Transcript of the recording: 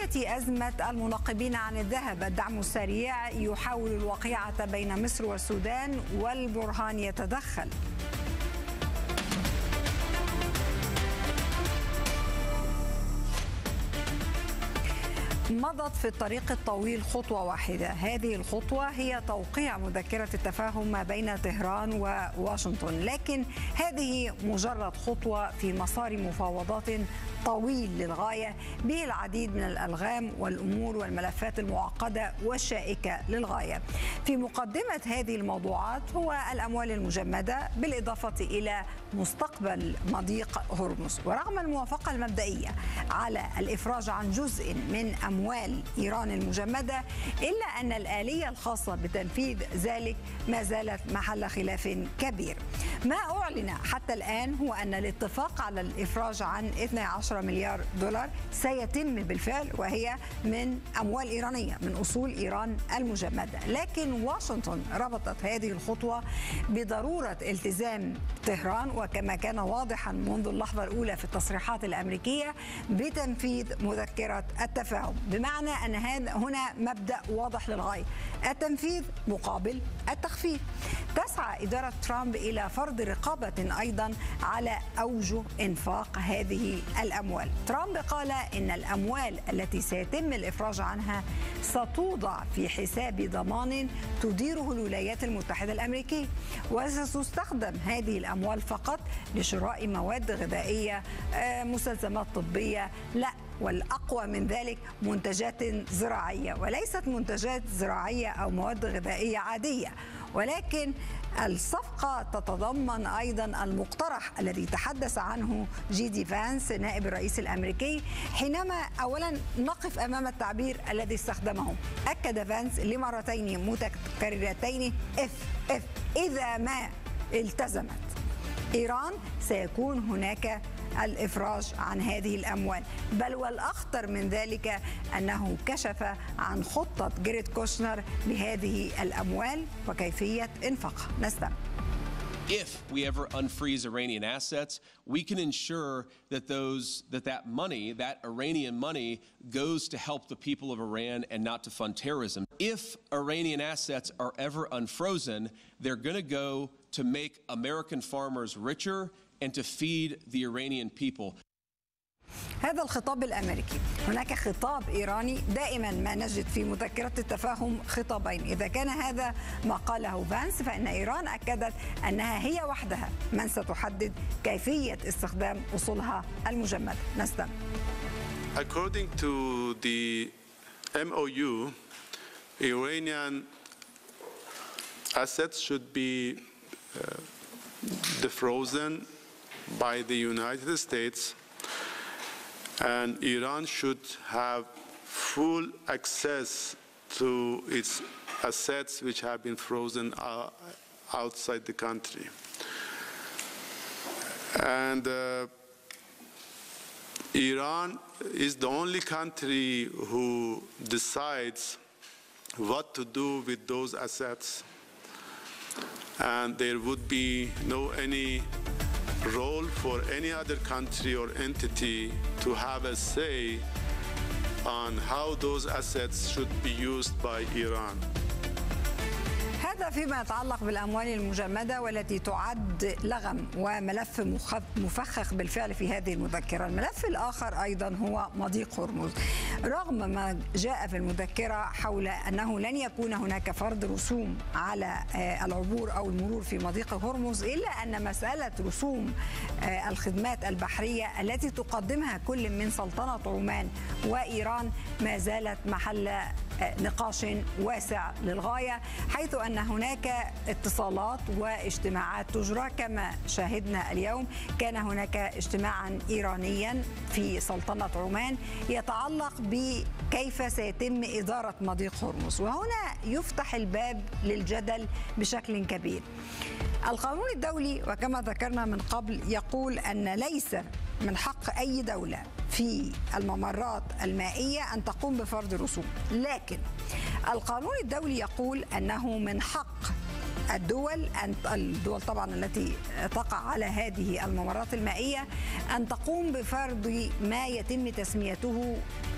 تأتي أزمة المنقبين عن الذهب. الدعم السريع يحاول الوقيعة بين مصر والسودان والبرهان يتدخل. مضت في الطريق الطويل خطوة واحدة. هذه الخطوة هي توقيع مذكرة التفاهم ما بين طهران وواشنطن، لكن هذه مجرد خطوة في مسار مفاوضات طويل للغاية به العديد من الألغام والأمور والملفات المعقدة والشائكة للغاية. في مقدمة هذه الموضوعات هو الأموال المجمدة بالإضافة إلى مستقبل مضيق هرمز. ورغم الموافقة المبدئية على الإفراج عن جزء من أموال إيران المجمدة، إلا أن الآلية الخاصة بتنفيذ ذلك ما زالت محل خلاف كبير. ما أعلن حتى الآن هو أن الاتفاق على الإفراج عن 12 مليار دولار سيتم بالفعل، وهي من أموال إيرانية من أصول إيران المجمدة. لكن واشنطن ربطت هذه الخطوة بضرورة التزام طهران، وكما كان واضحا منذ اللحظة الأولى في التصريحات الأمريكية، بتنفيذ مذكرة التفاهم، بمعنى أن هنا مبدأ واضح للغاية: التنفيذ مقابل التخفيف. تسعى إدارة ترامب إلى فرض رقابة أيضا على أوجه إنفاق هذه الأموال. ترامب قال إن الأموال التي سيتم الإفراج عنها ستوضع في حساب ضمان تديره الولايات المتحدة الأمريكية، وستستخدم هذه الأموال فقط لشراء مواد غذائية، مستلزمات طبية، لا، والأقوى من ذلك منتجات زراعية، وليست منتجات زراعية أو مواد غذائية عادية. ولكن الصفقة تتضمن أيضا المقترح الذي تحدث عنه جي دي فانس نائب الرئيس الأمريكي، حينما أولا نقف أمام التعبير الذي استخدمه. أكد فانس لمرتين متكررتين if إذا ما التزمت إيران سيكون هناك الإفراج عن هذه الأموال. بل والأخطر من ذلك أنه كشف عن خطة جاريد كوشنر بهذه الأموال وكيفية إنفاقها. نستمع. If we ever unfreeze Iranian assets, we can ensure that that money, that Iranian money, goes to help the people of Iran and not to fund terrorism. If Iranian assets are ever unfrozen, they're going to go to make American farmers richer and to feed the Iranian people. هذا الخطاب الأمريكي. هناك خطاب إيراني. دائما ما نجد في مذكرة التفاهم خطابين. إذا كان هذا ما قاله فانس، فإن إيران أكدت أنها هي وحدها من ستحدد كيفية استخدام أصولها المجمدة. نستمع. According to the MOU, Iranian assets should be defrozen by the United States, and Iran should have full access to its assets which have been frozen outside the country. And Iran is the only country who decides what to do with those assets, and there would be no any role for any other country or entity to have a say on how those assets should be used by Iran. هذا فيما يتعلق بالأموال المجمدة والتي تعد لغم وملف مفخخ بالفعل في هذه المذكرة. الملف الآخر أيضا هو مضيق هرمز. رغم ما جاء في المذكرة حول أنه لن يكون هناك فرض رسوم على العبور أو المرور في مضيق هرمز، إلا أن مسألة رسوم الخدمات البحرية التي تقدمها كل من سلطنة عمان وإيران ما زالت محل نقاش واسع للغاية، حيث أن هناك اتصالات واجتماعات تجرى. كما شاهدنا اليوم كان هناك اجتماعا إيرانيا في سلطنة عمان يتعلق بكيف سيتم إدارة مضيق هرمز، وهنا يفتح الباب للجدل بشكل كبير. القانون الدولي وكما ذكرنا من قبل يقول أن ليس من حق أي دولة في الممرات المائية أن تقوم بفرض رسوم، لكن القانون الدولي يقول أنه من حق الدول طبعا التي تقع على هذه الممرات المائية أن تقوم بفرض ما يتم تسميته